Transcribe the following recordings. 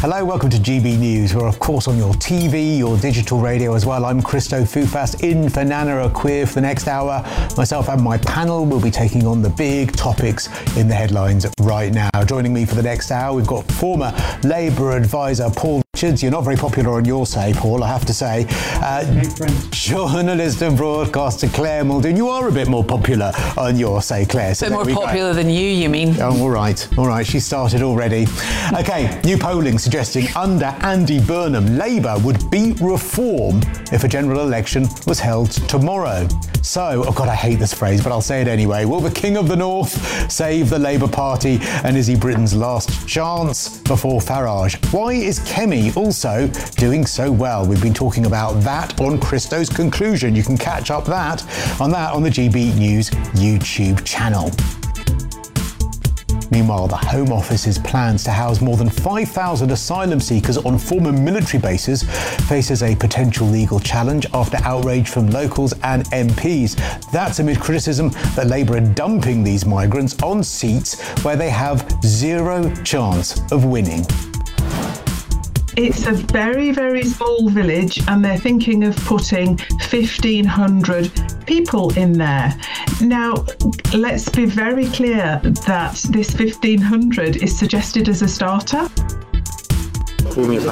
Hello, welcome to GB News. We're of course on your TV, your digital radio as well. I'm Christo Fufas in for Nana Akweer for the next hour. Myself and my panel will be taking on the big topics in the headlines right now. Joining me for the next hour, we've got former Labour advisor Paul Richards. You're not very popular on your say, Paul, I have to say. Journalist and broadcaster Claire Muldoon. You are a bit more popular on your say, Claire. So a bit more popular than you mean? Oh, all right. She started already. Okay, new polling suggesting under Andy Burnham, Labour would beat Reform if a general election was held tomorrow. So, oh God, I hate this phrase, but I'll say it anyway. Will the King of the North save the Labour Party, and is he Britain's last chance before Farage? Why is Kemi also doing so well? We've been talking about that on Christo's Conclusion. You can catch up on the GB News YouTube channel. Meanwhile, the Home Office's plans to house more than 5,000 asylum seekers on former military bases faces a potential legal challenge after outrage from locals and MPs. That's amid criticism that Labour are dumping these migrants on seats where they have zero chance of winning. It's a very, very small village, and they're thinking of putting 1,500 people in there. Now, let's be very clear that this 1,500 is suggested as a starter. Call me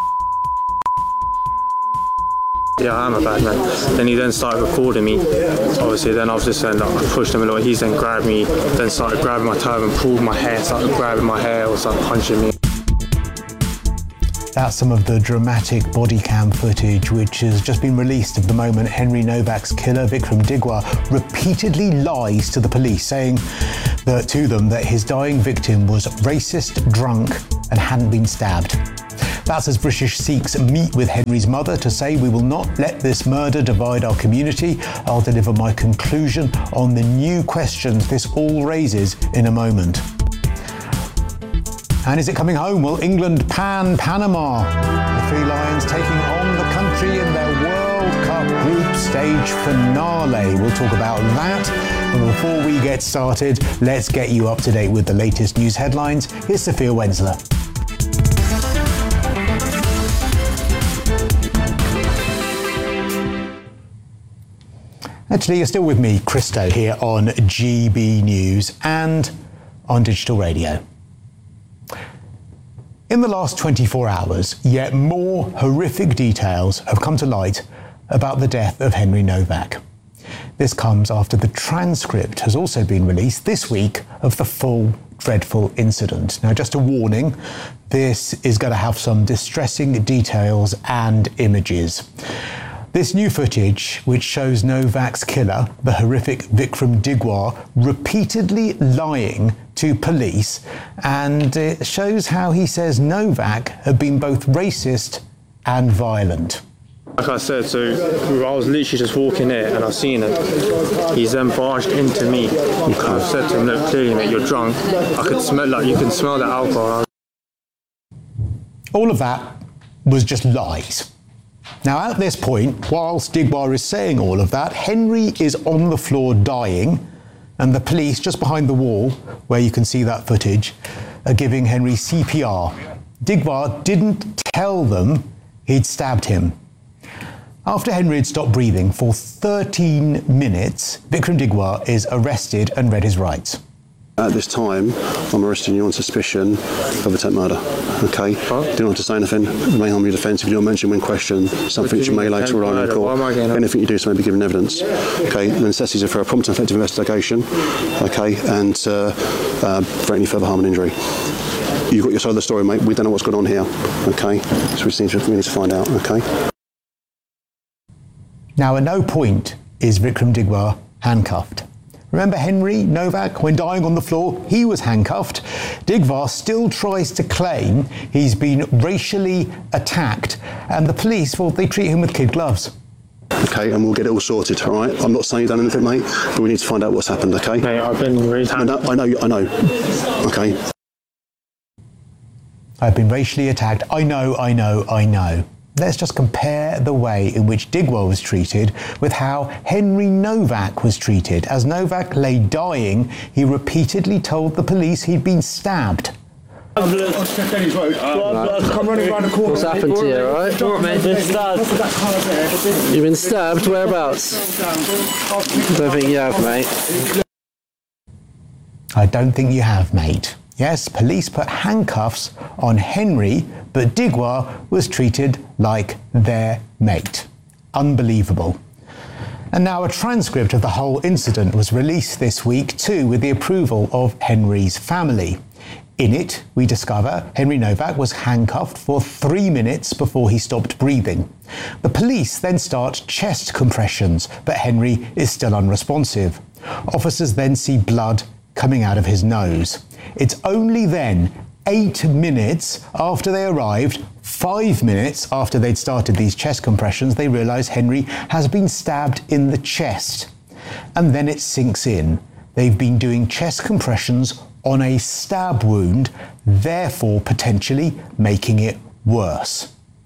Yeah, I'm a bad man. Then he then started recording me. Obviously, then I was just saying, like, I pushed him a little. He's then grabbed me, then started grabbing my turban, pulled my hair, started grabbing my hair, or started punching me. That's some of the dramatic body cam footage which has just been released of the moment Henry Novak's killer, Vikram Digwa, repeatedly lies to the police, saying to them that his dying victim was racist, drunk, and hadn't been stabbed. That's as British Sikhs meet with Henry's mother to say, "We will not let this murder divide our community. I'll deliver my conclusion on the new questions this all raises in a moment." And is it coming home? Will England pan Panama? The Three Lions taking on the country in their World Cup group stage finale. We'll talk about that. But before we get started, let's get you up to date with the latest news headlines. Here's Sophia Wensler. Actually, you're still with me, Christo, here on GB News and on digital radio. In the last 24 hours, yet more horrific details have come to light about the death of Henry Novak. This comes after the transcript has also been released this week of the full dreadful incident. Now, just a warning, this is going to have some distressing details and images. This new footage, which shows Novak's killer, the horrific Vikram Digwa, repeatedly lying to police, and it shows how he says Novak had been both racist and violent. Like I said, so I was literally just walking there and I seen him. He's then barged into me. I said to him, "Look, clearly, mate, you're drunk." I could smell, like, you can smell the alcohol. All of that was just lies. Now, at this point, whilst Digwa is saying all of that, Henry is on the floor dying, and the police just behind the wall, where you can see that footage, are giving Henry CPR. Digwa didn't tell them he'd stabbed him. After Henry had stopped breathing for 13 minutes, Vikram Digwa is arrested and read his rights. At this time, I'm arresting you on suspicion of attempt murder. Okay? Do not to say anything. It may harm your defence if you don't mention when questioned something which you may later rely on in court. Anything you do to may be given evidence. Okay? The necessities are for a prompt and effective investigation. Okay? And for any further harm and injury. You've got your side of the story, mate. We don't know what's going on here. Okay? So we need to find out. Okay? Now, at no point is Vikram Digwa handcuffed. Remember Henry Novak, when dying on the floor, he was handcuffed. Digwa still tries to claim he's been racially attacked, and the police, well, they treat him with kid gloves. Okay, and we'll get it all sorted, all right? I'm not saying you've done anything, mate, but we need to find out what's happened, okay? Mate, I've been raised. I know. Okay. I've been racially attacked. I know. Let's just compare the way in which Digwa was treated with how Henry Novak was treated. As Novak lay dying, he repeatedly told the police he'd been stabbed. Come running around the corner. What's happened to you, alright? You've been stabbed? Whereabouts? I don't think you have, mate. I don't think you have, mate. Yes, police put handcuffs on Henry, but Digwa was treated like their mate. Unbelievable. And now a transcript of the whole incident was released this week too, with the approval of Henry's family. In it, we discover Henry Novak was handcuffed for 3 minutes before he stopped breathing. The police then start chest compressions, but Henry is still unresponsive. Officers then see blood coming out of his nose. It's only then, 8 minutes after they arrived, 5 minutes after they'd started these chest compressions, they realise Henry has been stabbed in the chest. And then it sinks in. They've been doing chest compressions on a stab wound, therefore potentially making it worse.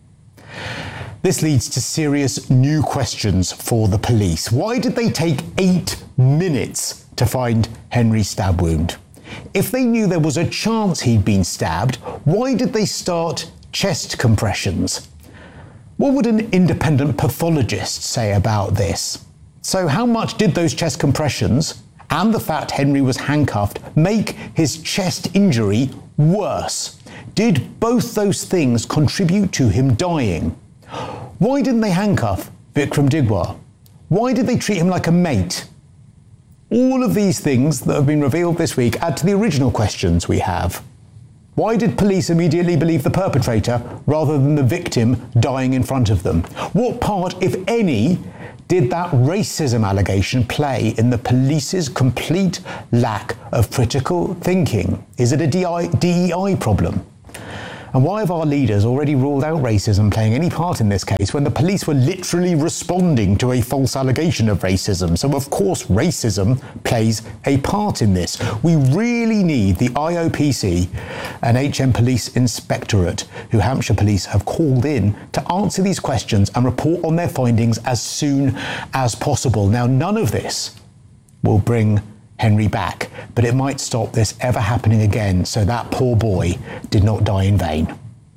This leads to serious new questions for the police. Why did they take 8 minutes to find Henry's stab wound? If they knew there was a chance he'd been stabbed, why did they start chest compressions? What would an independent pathologist say about this? So how much did those chest compressions and the fact Henry was handcuffed make his chest injury worse? Did both those things contribute to him dying? Why didn't they handcuff Vikram Digwa? Why did they treat him like a mate? All of these things that have been revealed this week add to the original questions we have. Why did police immediately believe the perpetrator rather than the victim dying in front of them? What part, if any, did that racism allegation play in the police's complete lack of critical thinking? Is it a DEI problem? And why have our leaders already ruled out racism playing any part in this case when the police were literally responding to a false allegation of racism? So of course racism plays a part in this. We really need the IOPC and HM Police Inspectorate, who Hampshire Police have called in, to answer these questions and report on their findings as soon as possible. Now, none of this will bring Henry back, but it might stop this ever happening again, so that poor boy did not die in vain.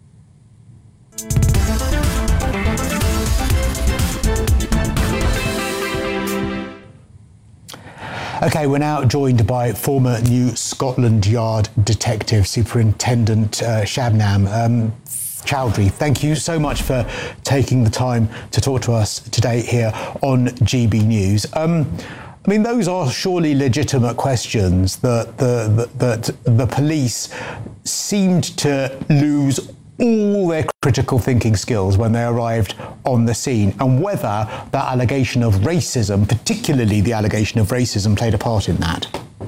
Okay, we're now joined by former New Scotland Yard Detective Superintendent Shabnam Chowdhury. Thank you so much for taking the time to talk to us today here on GB News. I mean, those are surely legitimate questions that the police seemed to lose all their critical thinking skills when they arrived on the scene, and whether that allegation of racism, particularly the allegation of racism, played a part in that.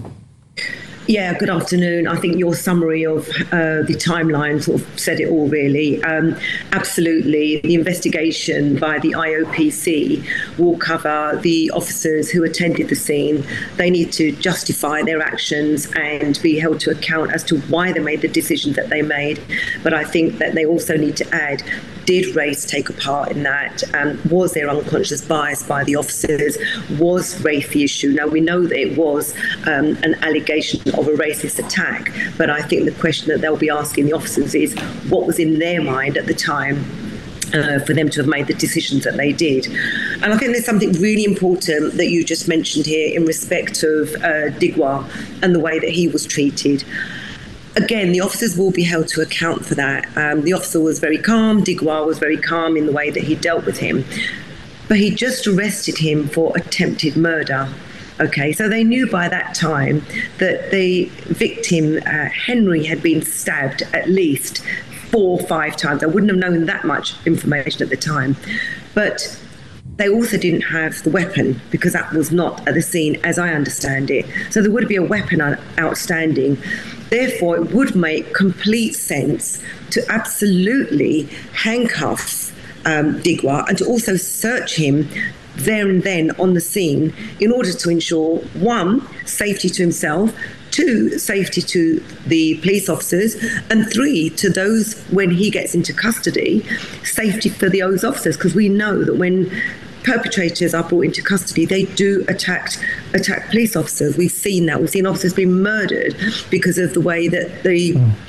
Yeah, good afternoon. I think your summary of the timeline sort of said it all, really. Absolutely. The investigation by the IOPC will cover the officers who attended the scene. They need to justify their actions and be held to account as to why they made the decisions that they made. But I think that they also need to add, did race take a part in that? Was there unconscious bias by the officers? Was race the issue? Now, we know that it was an allegation of a racist attack, but I think the question that they'll be asking the officers is what was in their mind at the time for them to have made the decisions that they did. And I think there's something really important that you just mentioned here in respect of Digwa and the way that he was treated. Again, the officers will be held to account for that. The officer was very calm. Digwa was very calm in the way that he dealt with him. But he just arrested him for attempted murder. Okay, so they knew by that time that the victim, Henry, had been stabbed at least 4 or 5 times. I wouldn't have known that much information at the time. But they also didn't have the weapon because that was not at the scene, as I understand it. So there would be a weapon outstanding. Therefore, it would make complete sense to absolutely handcuff Digwa and to also search him there and then on the scene in order to ensure, 1, safety to himself, 2, safety to the police officers, and 3, to those when he gets into custody, safety for those officers, because we know that when perpetrators are brought into custody, they do attack police officers. We've seen that. We've seen officers being murdered because of the way that the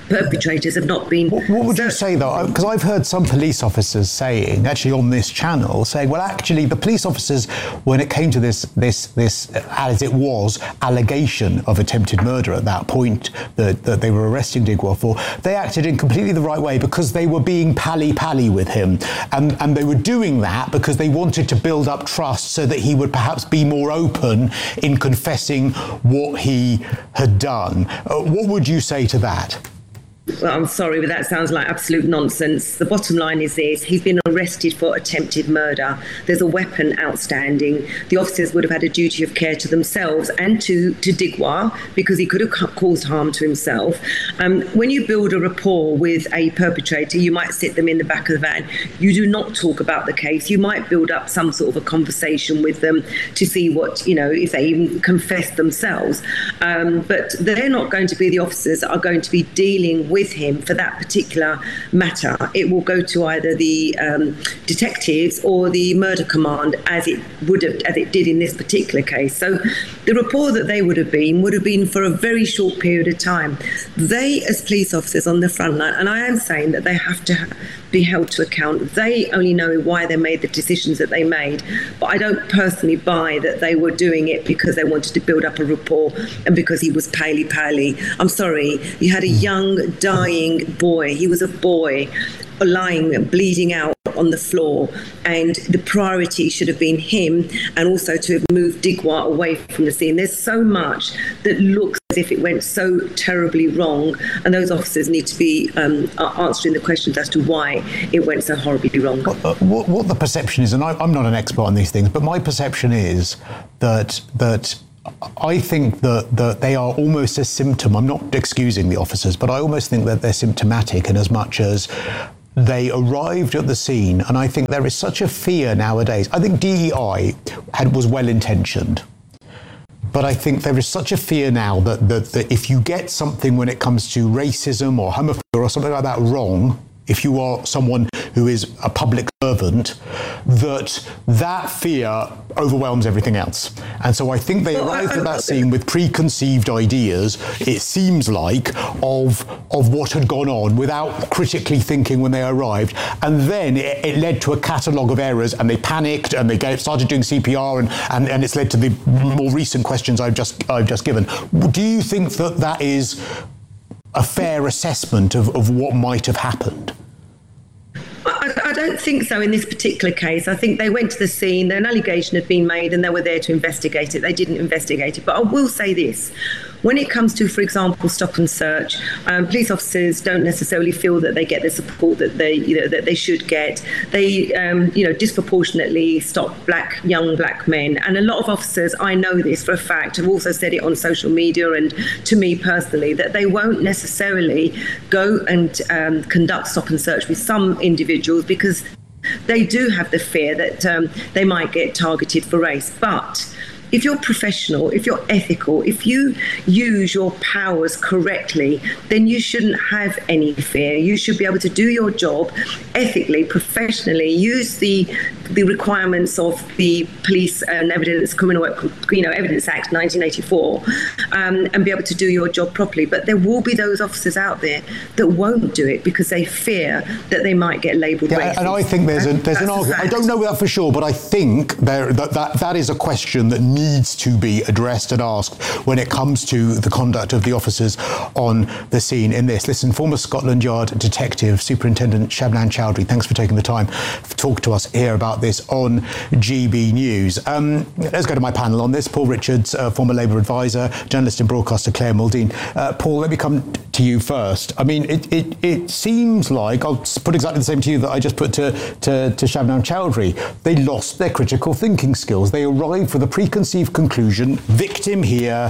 perpetrators have not been. What would you say, though? Because I've heard some police officers saying, actually on this channel, saying, well, actually, the police officers, when it came to this as it was, allegation of attempted murder at that point that they were arresting Digwa for, they acted in completely the right way because they were being pally-pally with him. And they were doing that because they wanted to build up trust so that he would perhaps be more open in confessing what he had done. What would you say to that? Well, I'm sorry, but that sounds like absolute nonsense. The bottom line is this: he's been arrested for attempted murder. There's a weapon outstanding. The officers would have had a duty of care to themselves and to Digwa, because he could have caused harm to himself. When you build a rapport with a perpetrator, you might sit them in the back of the van. You do not talk about the case. You might build up some sort of a conversation with them to see what, if they even confess themselves. But they're not going to be the officers that are going to be dealing with him for that particular matter. It will go to either the detectives or the murder command, as it did in this particular case. So the rapport that they would have been for a very short period of time. They, as police officers on the front line, and I am saying that they have to be held to account. They only know why they made the decisions that they made. But I don't personally buy that they were doing it because they wanted to build up a rapport and because he was pally-pally. I'm sorry, you had a young, dying boy. He was a boy lying, bleeding out on the floor, and the priority should have been him, and also to have moved Digwa away from the scene. There's so much that looks as if it went so terribly wrong, and those officers need to be answering the questions as to why it went so horribly wrong. What the perception is, and I'm not an expert on these things, but my perception is that I think that they are almost a symptom. I'm not excusing the officers, but I almost think that they're symptomatic in as much as they arrived at the scene, and I think there is such a fear nowadays. I think DEI was well-intentioned, but I think there is such a fear now that if you get something when it comes to racism or homophobia or something like that wrong, if you are someone who is a public servant, that fear overwhelms everything else. And so I think they arrived at that scene with preconceived ideas, it seems like, of what had gone on without critically thinking when they arrived. And then it led to a catalogue of errors, and they panicked and they started doing CPR, and it's led to the more recent questions I've just given. Do you think that is a fair assessment of what might have happened? I don't think so in this particular case. I think they went to the scene, an allegation had been made, and they were there to investigate it. They didn't investigate it. But I will say this. When it comes to, for example, stop and search, police officers don't necessarily feel that they get the support that they should get. They, disproportionately stop young black men. And a lot of officers, I know this for a fact, have also said it on social media and to me personally, that they won't necessarily go and conduct stop and search with some individuals because they do have the fear that they might get targeted for race. But if you're professional, if you're ethical, if you use your powers correctly, then you shouldn't have any fear. You should be able to do your job ethically, professionally, use the requirements of the Police and Evidence Evidence Act 1984, and be able to do your job properly. But there will be those officers out there that won't do it because they fear that they might get labelled racist. And I think there's an argument. I don't know that for sure, but I think that is a question that needs to be addressed and asked when it comes to the conduct of the officers on the scene in this. Listen, former Scotland Yard Detective Superintendent Shabnam Chowdhury, thanks for taking the time to talk to us here about this on GB News. Let's go to my panel on this. Paul Richards, former Labour advisor, journalist and broadcaster Claire Muldoon. Paul, let me come to you first. I mean, it seems like, I'll put exactly the same to you that I just put to Shabnam Chowdhury. They lost their critical thinking skills. They arrived with a preconceived conclusion, victim here,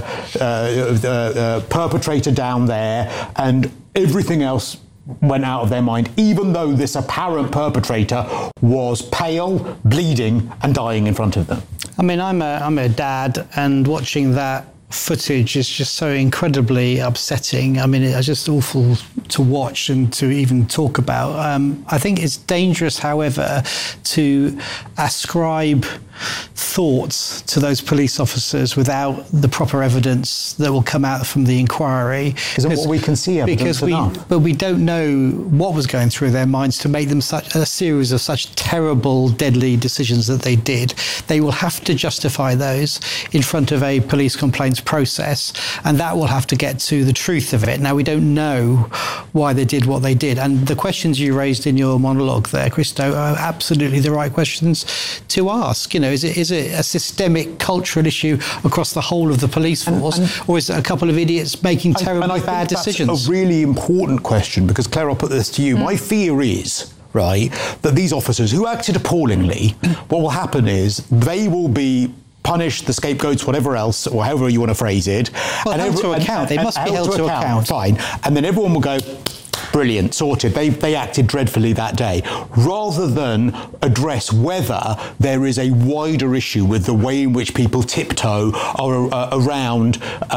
perpetrator down there, and everything else went out of their mind, even though this apparent perpetrator was pale, bleeding, and dying in front of them. I mean, I'm a dad, and watching that footage is just so incredibly upsetting. I mean, it's just awful to watch and to even talk about. I think it's dangerous, however, to ascribe thoughts to those police officers without the proper evidence that will come out from the inquiry. Isn't what we can see evidence enough? But we don't know what was going through their minds to make them such a series of such terrible, deadly decisions that they did. They will have to justify those in front of a police complaints process, and that will have to get to the truth of it. Now, we don't know why they did what they did, and the questions you raised in your monologue there, Christo, are absolutely the right questions to ask. Is it a systemic cultural issue across the whole of the police force, or is it a couple of idiots making terribly bad decisions? That's a really important question, because Claire, I'll put this to you. My fear is, right, that these officers who acted appallingly, what will happen is they will be punished, the scapegoats, whatever else, or however you want to phrase it. Well, held to account. They must be held to account. Fine. And then everyone will go, brilliant, sorted. They acted dreadfully that day, rather than address whether there is a wider issue with the way in which people tiptoe around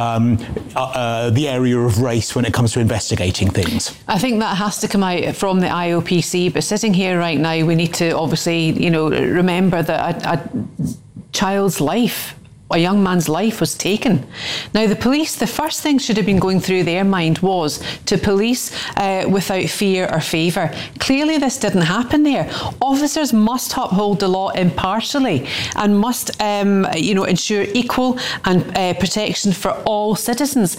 the area of race when it comes to investigating things. I think that has to come out from the IOPC, but sitting here right now, we need to obviously, remember that a child's life, a young man's life was taken. Now, the police, the first thing should have been going through their mind was to police without fear or favour. Clearly, this didn't happen there. Officers must uphold the law impartially and must, ensure equal and protection for all citizens.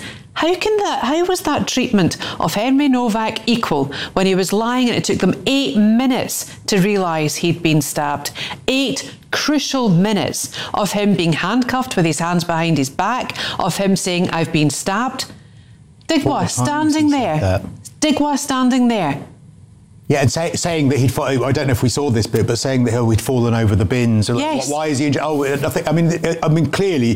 How was that treatment of Henry Novak equal when he was lying and it took them 8 minutes to realise he'd been stabbed? 8 crucial minutes of him being handcuffed with his hands behind his back, of him saying, "I've been stabbed." Digwa standing there. Digwa standing there. Yeah, and saying that I don't know if we saw this bit, but saying that he'd fallen over the bins. Yes. Why is he injured? Nothing. I mean, clearly,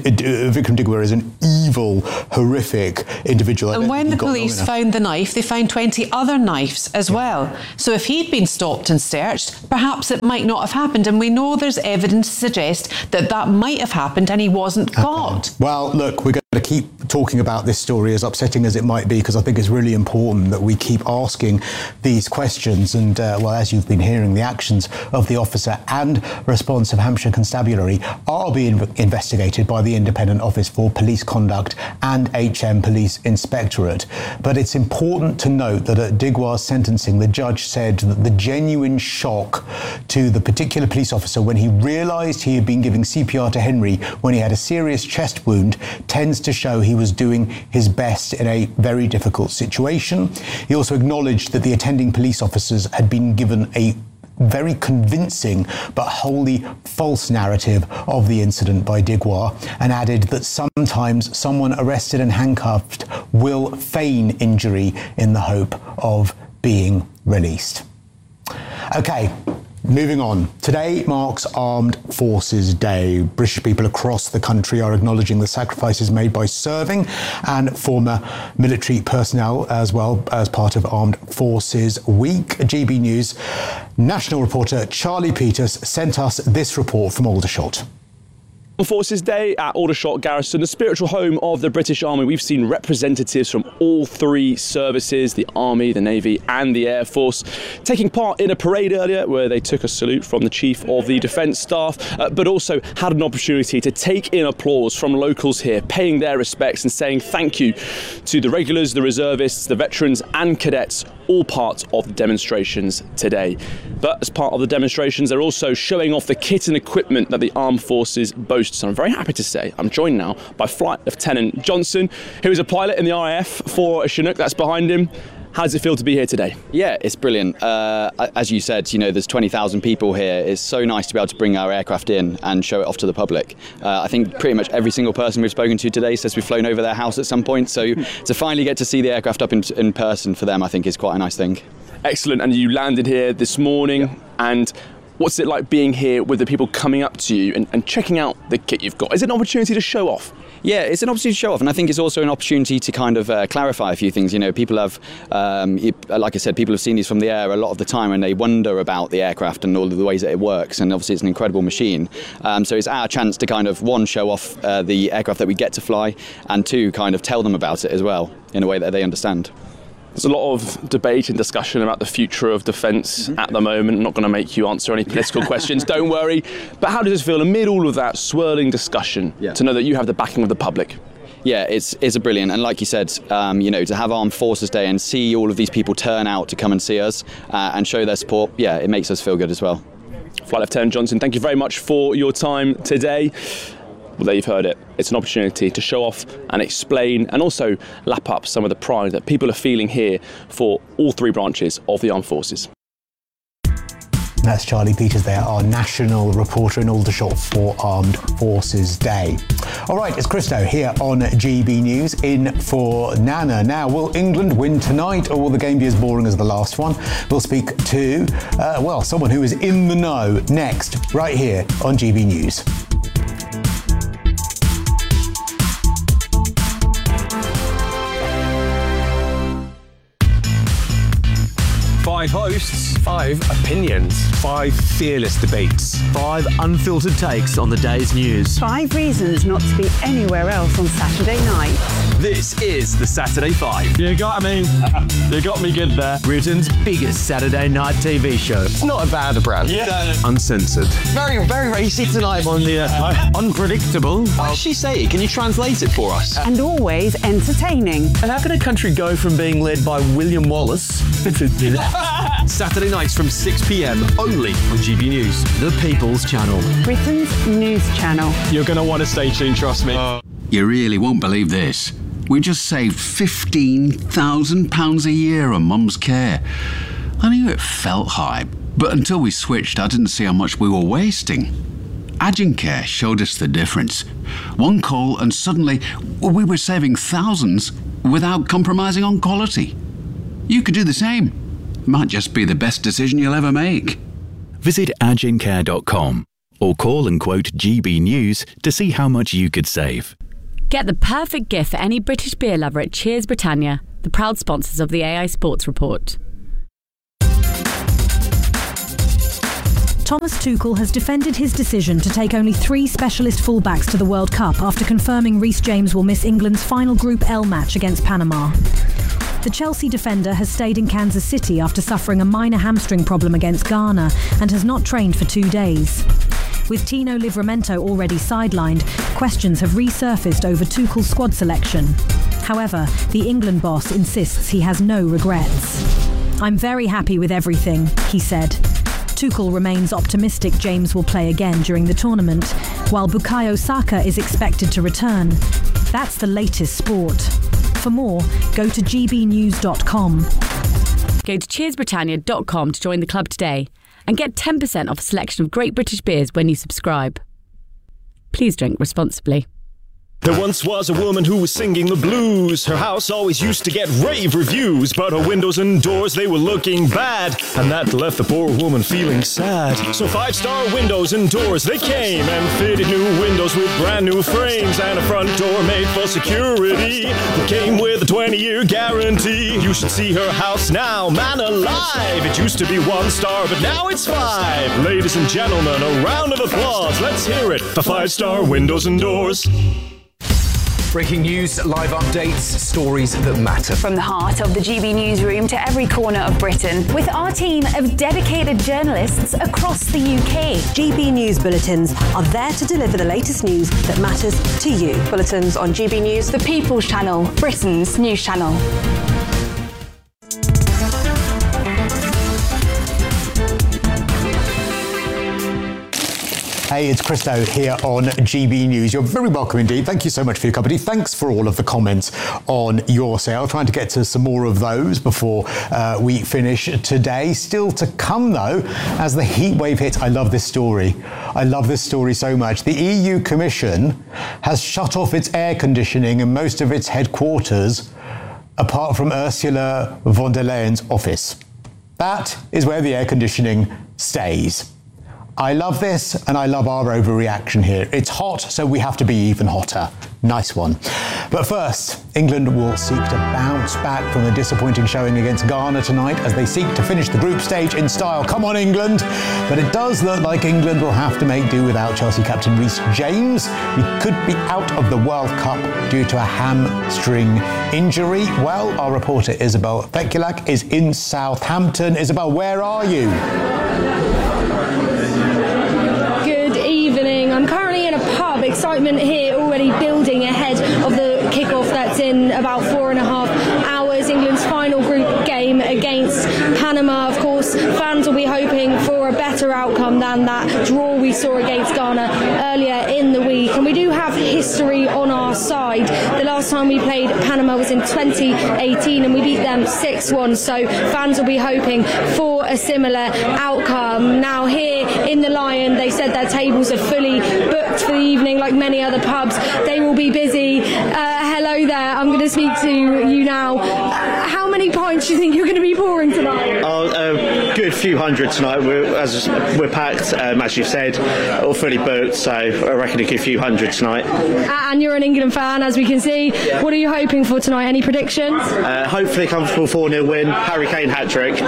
Vikram Digwa is an evil, horrific individual. And when the police found the knife, they found 20 other knives as well. So if he'd been stopped and searched, perhaps it might not have happened. And we know there's evidence to suggest that might have happened and he wasn't caught. Well, look, we're going to keep talking about this story, as upsetting as it might be, because I think it's really important that we keep asking these questions. And, as you've been hearing, the actions of the officer and response of Hampshire Constabulary are being investigated by the Independent Office for Police Conduct and HM Police Inspectorate. But it's important to note that at Digwa's sentencing, the judge said that the genuine shock to the particular police officer when he realised he had been giving CPR to Henry when he had a serious chest wound tends to show he was doing his best in a very difficult situation. He also acknowledged that the attending police officers had been given a very convincing but wholly false narrative of the incident by Digwa, and added that sometimes someone arrested and handcuffed will feign injury in the hope of being released. Okay. Moving on. Today marks Armed Forces Day. British people across the country are acknowledging the sacrifices made by serving and former military personnel, as well as part of Armed Forces Week. GB News national reporter Charlie Peters sent us this report from Aldershot. Armed Forces Day at Aldershot Garrison, the spiritual home of the British Army. We've seen representatives from all three services, the Army, the Navy and the Air Force, taking part in a parade earlier where they took a salute from the Chief of the Defence Staff, but also had an opportunity to take in applause from locals here, paying their respects and saying thank you to the regulars, the reservists, the veterans and cadets, all part of the demonstrations today. But as part of the demonstrations, they're also showing off the kit and equipment that the Armed Forces boast. So I'm very happy to say I'm joined now by Flight Lieutenant Johnson, who is a pilot in the RAF for a Chinook that's behind him. How does it feel to be here today? Yeah, it's brilliant. As you said, there's 20,000 people here. It's so nice to be able to bring our aircraft in and show it off to the public. I think pretty much every single person we've spoken to today says we've flown over their house at some point. So to finally get to see the aircraft up in person for them, I think is quite a nice thing. Excellent. And you landed here this morning, and what's it like being here with the people coming up to you and checking out the kit you've got? Is it an opportunity to show off? Yeah, it's an opportunity to show off, and I think it's also an opportunity to kind of clarify a few things. People have, like I said, people have seen these from the air a lot of the time, and they wonder about the aircraft and all of the ways that it works, and obviously it's an incredible machine. So it's our chance to kind of, one, show off the aircraft that we get to fly, and two, kind of tell them about it as well, in a way that they understand. There's a lot of debate and discussion about the future of defence at the moment. I'm not going to make you answer any political questions, don't worry. But how does it feel amid all of that swirling discussion to know that you have the backing of the public? Yeah, it's a brilliant, and like you said, to have Armed Forces Day and see all of these people turn out to come and see us and show their support, it makes us feel good as well. Flight Lieutenant Johnson, thank you very much for your time today. Well, there you've heard it. It's an opportunity to show off and explain and also lap up some of the pride that people are feeling here for all three branches of the Armed Forces. That's Charlie Peters there, our national reporter in Aldershot for Armed Forces Day. All right, it's Christo here on GB News in for Nana. Now, will England win tonight or will the game be as boring as the last one? We'll speak to, someone who is in the know next, right here on GB News. 5 hosts, 5 opinions, 5 fearless debates, 5 unfiltered takes on the day's news, 5 reasons not to be anywhere else on Saturday night. This is the Saturday 5. You got me good there. Britain's biggest Saturday night TV show. It's not a bad brand. Yeah. Uncensored. Very, very racy tonight on the unpredictable. What did she say? Can you translate it for us? And always entertaining. And how can a country go from being led by William Wallace Saturday nights from 6 p.m. only on GB News, the People's Channel. Britain's news channel. You're going to want to stay tuned, trust me. You really won't believe this. We just saved £15,000 a year on Mum's care. I knew it felt high, but until we switched, I didn't see how much we were wasting. Agincare showed us the difference. One call and suddenly we were saving thousands without compromising on quality. You could do the same. Might just be the best decision you'll ever make. Visit agincare.com or call and quote GB News to see how much you could save. Get the perfect gift for any British beer lover at Cheers Britannia, the proud sponsors of the AI Sports Report. Thomas Tuchel has defended his decision to take only 3 specialist fullbacks to the World Cup after confirming Reece James will miss England's final Group L match against Panama. The Chelsea defender has stayed in Kansas City after suffering a minor hamstring problem against Ghana and has not trained for 2 days. With Tino Livramento already sidelined, questions have resurfaced over Tuchel's squad selection. However, the England boss insists he has no regrets. "I'm very happy with everything," he said. Tuchel remains optimistic James will play again during the tournament, while Bukayo Saka is expected to return. That's the latest sport. For more, go to gbnews.com. Go to cheersbritannia.com to join the club today and get 10% off a selection of great British beers when you subscribe. Please drink responsibly. There once was a woman who was singing the blues. Her house always used to get rave reviews, but her windows and doors, they were looking bad, and that left the poor woman feeling sad. So 5-star windows and doors, they came and fitted new windows with brand new frames and a front door made for security that came with a 20-year guarantee. You should see her house now, man alive. It used to be 1 star, but now it's 5. Ladies and gentlemen, a round of applause. Let's hear it for 5-star windows and doors. Breaking news, live updates, stories that matter. From the heart of the GB newsroom to every corner of Britain, with our team of dedicated journalists across the UK. GB News Bulletins are there to deliver the latest news that matters to you. Bulletins on GB News, the People's Channel, Britain's news channel. Hey, it's Christo here on GB News. You're very welcome indeed. Thank you so much for your company. Thanks for all of the comments on your sale. Trying to get to some more of those before we finish today. Still to come, though, as the heat wave hits. I love this story. I love this story so much. The EU Commission has shut off its air conditioning in most of its headquarters, apart from Ursula von der Leyen's office. That is where the air conditioning stays. I love this, and I love our overreaction here. It's hot, so we have to be even hotter. Nice one. But first, England will seek to bounce back from the disappointing showing against Ghana tonight as they seek to finish the group stage in style. Come on, England! But it does look like England will have to make do without Chelsea captain Reece James. He could be out of the World Cup due to a hamstring injury. Well, our reporter Isabel Fekulak is in Southampton. Isabel, where are you? Good evening. I'm currently in a pub. Excitement here already building ahead of the kick-off that's in about 4.5 hours. England's final group game against Panama. Of course, fans will be hoping for a better outcome than that draw we saw against Ghana earlier in the week. And we do have history on our side. The last time we played Panama was in 2018 and we beat them 6-1. So fans will be hoping for a similar outcome. Now here in the Lion, they said their tables are fully booked for the evening, like many other pubs. They will be busy. Hello there. I'm going to speak to you now. How many pints do you think you're going to be pouring tonight? A good few hundred tonight. We're packed, as you've said, all fully booked, so I reckon a good few hundred tonight. And you're an England fan, as we can see. What are you hoping for tonight? Any predictions? Hopefully a comfortable 4-0 win. Harry Kane hat-trick.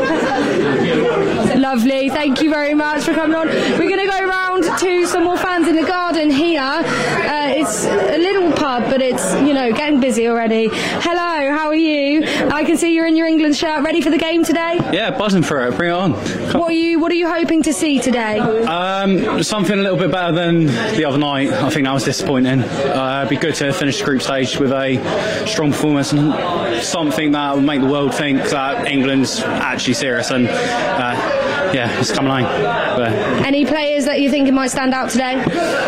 Lovely. Thank you very much for coming on. We're going to go round to some more fans in the garden here. It's a little pub, but it's, getting busy already. Hello, how are you? I can see you're in your England shirt. Ready for the game today? Yeah, buzzing for it. Bring it on. What are you hoping to see today? Something a little bit better than the other night. I think that was disappointing. It'd be good to finish the group stage with a strong performance and something that will make the world think that England's actually serious and it's coming on. Any players that you think might stand out today?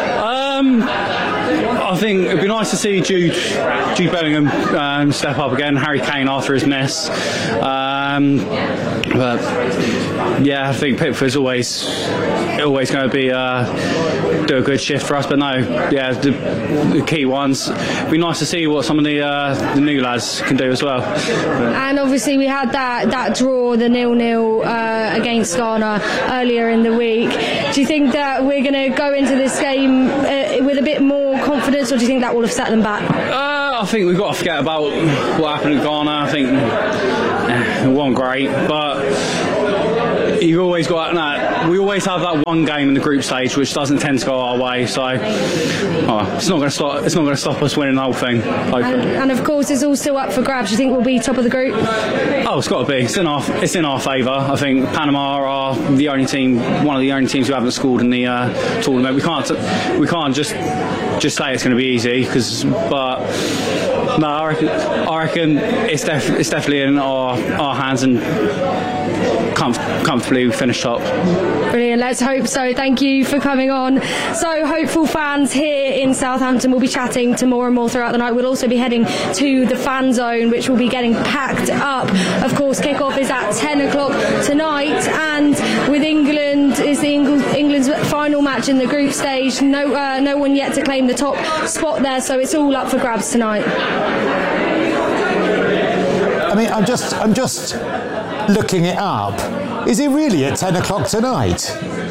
I think it'd be nice to see Jude Bellingham step up again, Harry Kane after his miss. But yeah, I think Pickford's always going to be do a good shift for us. But no, yeah, the key ones. It'd be nice to see what some of the new lads can do as well. And obviously we had that draw, the 0-0 against Ghana earlier in the week. Do you think that we're going to go into this game with a bit more confidence, or do you think that will have set them back? I think we've got to forget about what happened at Ghana. I think it wasn't great, but you've always got that. We always have that one game in the group stage which doesn't tend to go our way, so it's not going to stop. It's not going to stop us winning the whole thing. And of course, it's all still up for grabs. Do you think we'll be top of the group? Oh, it's got to be. It's in our favour. I think Panama are the only team, one of the only teams who haven't scored in the tournament. We can't just say it's going to be easy, but no, I reckon it's definitely in our hands, and comfortably we finish top. Brilliant, let's hope so. Thank you for coming on. So hopeful fans here in Southampton will be chatting to more and more throughout the night. We'll also be heading to the fan zone, which will be getting packed up. Of course, kick-off is at 10 o'clock tonight, and with England, is England's final match in the group stage. No one yet to claim the top spot there, so it's all up for grabs tonight. I mean, I'm just looking it up. Is it really at 10 o'clock tonight?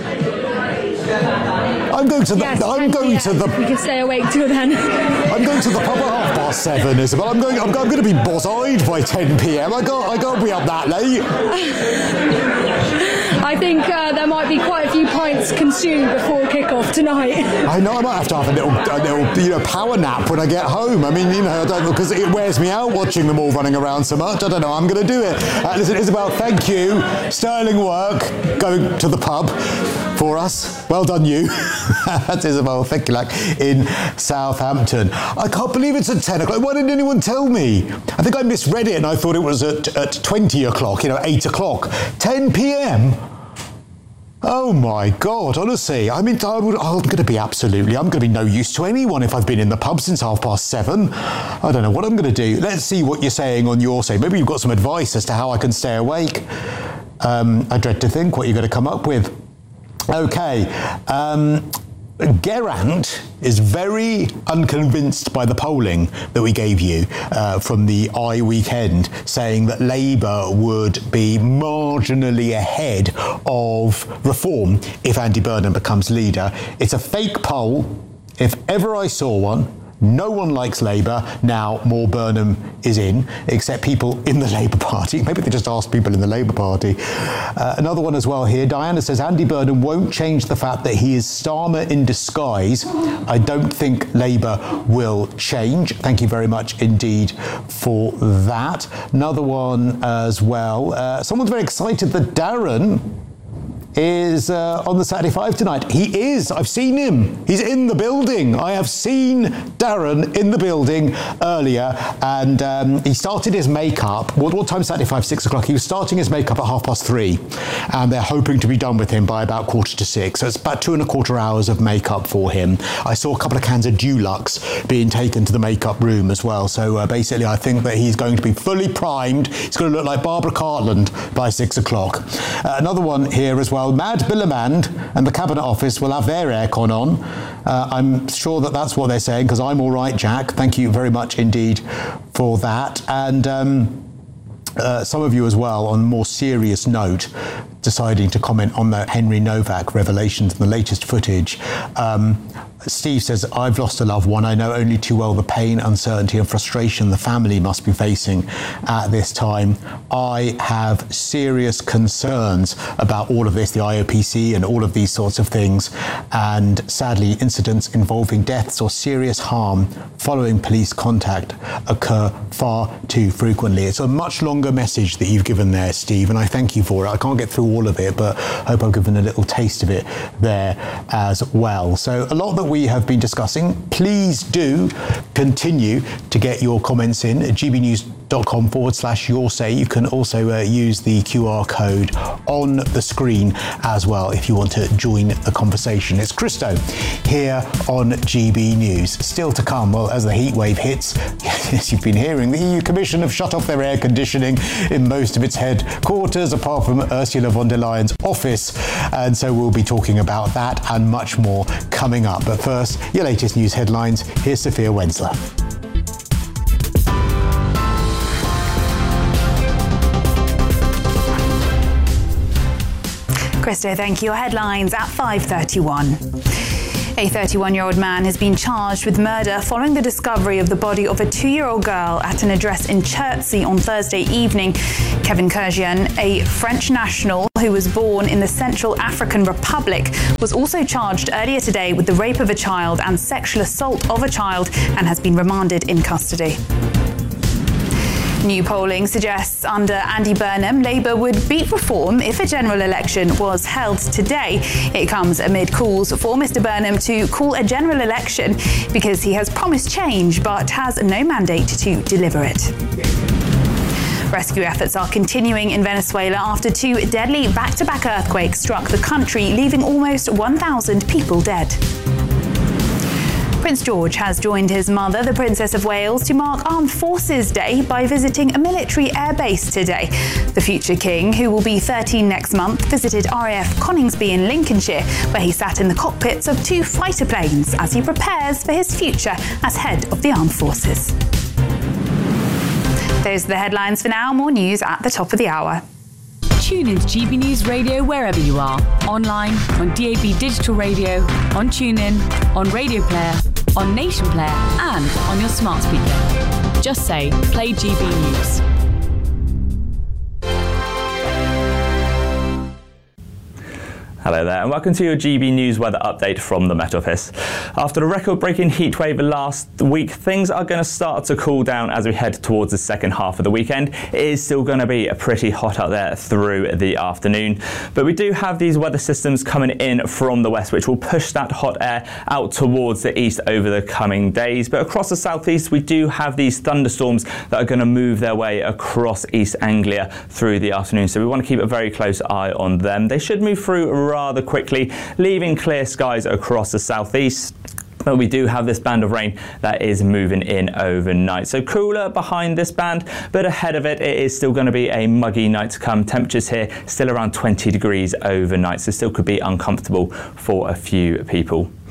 I'm going to the. We can stay awake till then. I'm going to the pub at 7:30, Isabel. I'm going to be bozz-eyed by 10 p.m. I can't be up that late. I think there might be quite a few pints consumed before kick-off tonight. I know I might have to have a little power nap when I get home. I mean, I don't know, because it wears me out watching them all running around so much. I don't know. I'm going to do it. Listen, Isabel, thank you. Sterling work going to the pub for us. Well done, you. That's Isabel Fekulak in Southampton. I can't believe it's at 10 o'clock. Why didn't anyone tell me? I think I misread it and I thought it was at 20 o'clock, 8 o'clock. 10 p.m? Oh my God, honestly, I'm going to be no use to anyone if I've been in the pub since 7:30. I don't know what I'm going to do. Let's see what you're saying on your side. Maybe you've got some advice as to how I can stay awake. I dread to think what you're going to come up with. Okay, Geraint is very unconvinced by the polling that we gave you from the weekend, saying that Labour would be marginally ahead of Reform if Andy Burnham becomes leader. It's a fake poll. If ever I saw one. No one likes Labour. Now more Burnham is in, except people in the Labour Party. Maybe they just asked people in the Labour Party. Another one as well here. Diana says, Andy Burnham won't change the fact that he is Starmer in disguise. I don't think Labour will change. Thank you very much indeed for that. Another one as well. Someone's very excited that Darren is on the Saturday 5 tonight. He is. I've seen him. He's in the building. I have seen Darren in the building earlier, and he started his makeup. What time? Saturday 5, 6 o'clock. He was starting his makeup at 3:30, and they're hoping to be done with him by about 5:45. So it's about 2.25 hours of makeup for him. I saw a couple of cans of Dulux being taken to the makeup room as well. So basically, I think that he's going to be fully primed. He's going to look like Barbara Cartland by 6 o'clock. Another one here as well. Mad Billermand and the Cabinet Office will have their aircon on. I'm sure that that's what they're saying, because I'm all right, Jack. Thank you very much indeed for that. And some of you as well, on a more serious note, deciding to comment on the Henry Novak revelations and the latest footage. Steve says, I've lost a loved one. I know only too well the pain, uncertainty and frustration the family must be facing at this time. I have serious concerns about all of this, the IOPC and all of these sorts of things. And sadly, incidents involving deaths or serious harm following police contact occur far too frequently. It's a much longer message that you've given there, Steve, and I thank you for it. I can't get through all of it, but I hope I've given a little taste of it there as well. So a lot that we have been discussing. Please do continue to get your comments in at gbnews.com/your say. You can also use the QR code on the screen as well if you want to join the conversation. It's Christo here on GB News. Still to come, well, as the heat wave hits, as you've been hearing, the EU Commission have shut off their air conditioning in most of its headquarters, apart from Ursula von der Leyen's office. And so we'll be talking about that and much more coming up. But first, your latest news headlines. Here's Sophia Wensler. Christo, thank you. Your headlines at 5:31. A 31-year-old man has been charged with murder following the discovery of the body of a 2-year-old girl at an address in Chertsey on Thursday evening. Kevin Kurzian, a French national who was born in the Central African Republic, was also charged earlier today with the rape of a child and sexual assault of a child and has been remanded in custody. New polling suggests under Andy Burnham, Labour would beat Reform if a general election was held today. It comes amid calls for Mr Burnham to call a general election because he has promised change but has no mandate to deliver it. Rescue efforts are continuing in Venezuela after 2 deadly back-to-back earthquakes struck the country, leaving almost 1,000 people dead. Prince George has joined his mother, the Princess of Wales, to mark Armed Forces Day by visiting a military airbase today. The future king, who will be 13 next month, visited RAF Coningsby in Lincolnshire, where he sat in the cockpits of 2 fighter planes as he prepares for his future as head of the armed forces. Those are the headlines for now. More news at the top of the hour. Tune into GB News Radio wherever you are. Online, on DAB Digital Radio, on TuneIn, on Radio Player, on Nation Player, and on your smart speaker. Just say, play GB News. Hello there and welcome to your GB News weather update from the Met Office. After the record-breaking heatwave last week, things are going to start to cool down as we head towards the second half of the weekend. It is still going to be pretty hot out there through the afternoon, but we do have these weather systems coming in from the west which will push that hot air out towards the east over the coming days. But across the southeast we do have these thunderstorms that are going to move their way across East Anglia through the afternoon, so we want to keep a very close eye on them. They should move through rather quickly, leaving clear skies across the southeast. But we do have this band of rain that is moving in overnight. So cooler behind this band, but ahead of it, it is still going to be a muggy night to come. Temperatures here still around 20 degrees overnight, so still could be uncomfortable for a few people.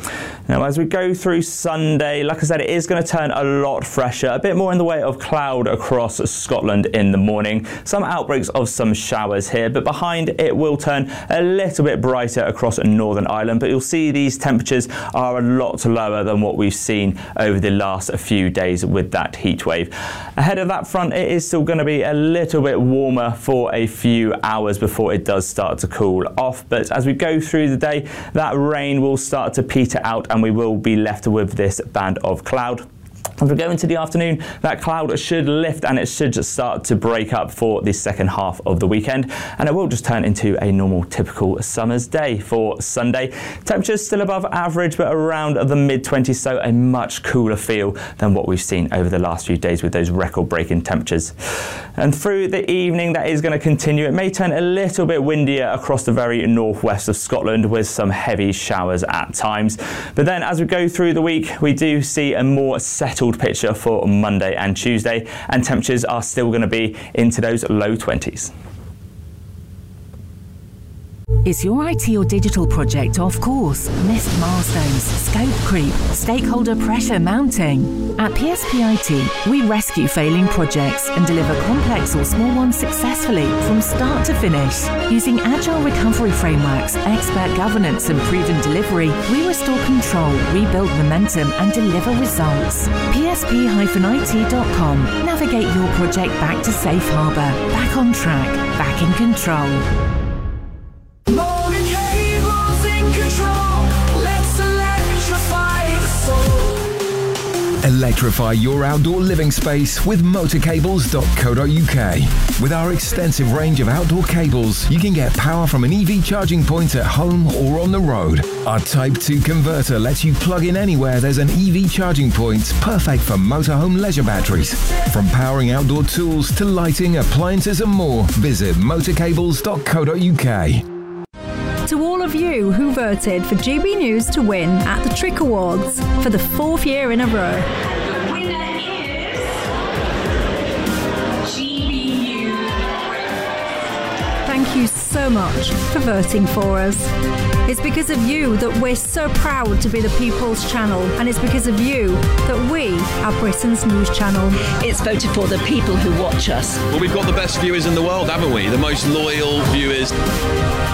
Now, as we go through Sunday, like I said, it is going to turn a lot fresher, a bit more in the way of cloud across Scotland in the morning. Some outbreaks of some showers here, but behind it will turn a little bit brighter across Northern Ireland. But you'll see these temperatures are a lot lower than what we've seen over the last few days with that heat wave. Ahead of that front, it is still going to be a little bit warmer for a few hours before it does start to cool off. But as we go through the day, that rain will start to peter out and we will be left with this band of cloud. As we go into the afternoon, that cloud should lift and it should start to break up for the second half of the weekend, and it will just turn into a normal typical summer's day for Sunday. Temperatures still above average but around the mid-20s, so a much cooler feel than what we've seen over the last few days with those record-breaking temperatures. And through the evening, that is going to continue. It may turn a little bit windier across the very northwest of Scotland with some heavy showers at times. But then as we go through the week, we do see a more settled picture for Monday and Tuesday, and temperatures are still going to be into those low 20s. Is your IT or digital project off course? Missed milestones, scope creep, stakeholder pressure mounting? At PSP IT, we rescue failing projects and deliver complex or small ones successfully from start to finish. Using agile recovery frameworks, expert governance and proven delivery, we restore control, rebuild momentum and deliver results. PSP-IT.com. Navigate your project back to safe harbour, back on track, back in control. Motor cables in control. Let's electrify the soul. Electrify your outdoor living space with motorcables.co.uk. With our extensive range of outdoor cables, you can get power from an EV charging point at home or on the road. Our Type 2 converter lets you plug in anywhere there's an EV charging point, perfect for motorhome leisure batteries. From powering outdoor tools to lighting, appliances and more, visit motorcables.co.uk. To all of you who voted for GB News to win at the Trick Awards for the 4th year in a row. The winner is GB News. Thank you so much for voting for us. It's because of you that we're so proud to be the People's Channel, and it's because of you that we are Britain's news channel. It's voted for the people who watch us. Well, we've got the best viewers in the world, haven't we? The most loyal viewers.